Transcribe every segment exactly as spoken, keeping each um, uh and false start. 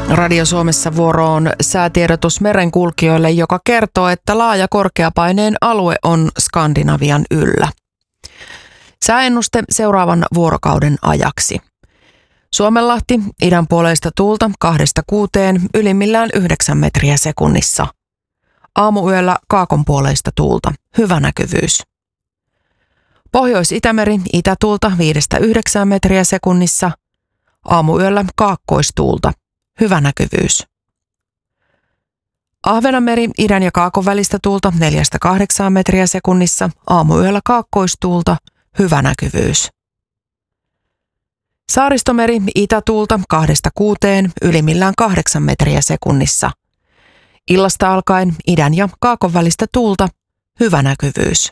Radio Suomessa vuoroon säätiedotus merenkulkijoille, joka kertoo, että laaja korkeapaineen alue on Skandinavian yllä. Sääennuste seuraavan vuorokauden ajaksi. Suomenlahti, idänpuoleista tuulta kahdesta kuuteen, ylimmillään yhdeksän metriä sekunnissa. Aamuyöllä kaakonpuoleista tuulta, hyvä näkyvyys. Pohjois-Itämeri, itätuulta viidestä yhdeksään metriä sekunnissa. Aamuyöllä kaakkoistuulta, hyvä näkyvyys. Ahvenanmeri, idän ja kaakon välistä tuulta neljästä kahdeksaan metriä sekunnissa. Aamuyöllä kaakkoistuulta, hyvä näkyvyys. Saaristomeri, itätuulta kahdesta kuuteen, ylimmillään kahdeksan metriä sekunnissa. Illasta alkaen idän ja kaakon välistä tuulta, hyvä näkyvyys.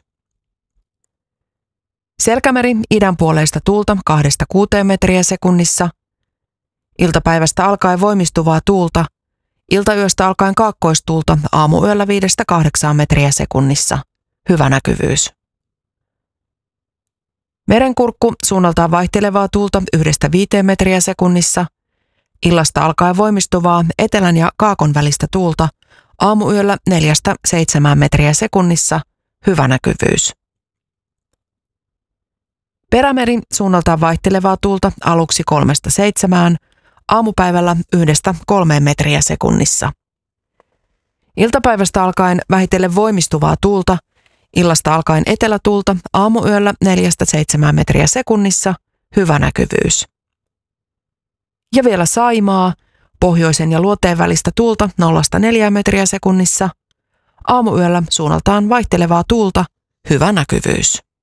Selkämeri, idänpuoleista tuulta kahdesta kuuteen metriä sekunnissa. Iltapäivästä alkaen voimistuvaa tuulta, iltayöstä alkaen kaakkoistuulta aamuyöllä viidestä kahdeksaan metriä sekunnissa, hyvä näkyvyys. Merenkurkku, suunnaltaan vaihtelevaa tuulta yhdestä viiteen metriä sekunnissa. Illasta alkaen voimistuvaa etelän ja kaakon välistä tuulta aamuyöllä neljästä seitsemään metriä sekunnissa, hyvä näkyvyys. Perämeri, suunnaltaan vaihtelevaa tuulta aluksi kolmesta seitsemään, aamupäivällä yhdestä kolmeen metriä sekunnissa. Iltapäivästä alkaen vähitellen voimistuvaa tuulta, illasta alkaen etelätuulta aamuyöllä neljästä seitsemään metriä sekunnissa, hyvä näkyvyys. Ja vielä Saimaa, pohjoisen ja luoteen välistä tuulta nollasta neljään metriä sekunnissa, aamuyöllä suunnaltaan vaihtelevaa tuulta, hyvä näkyvyys.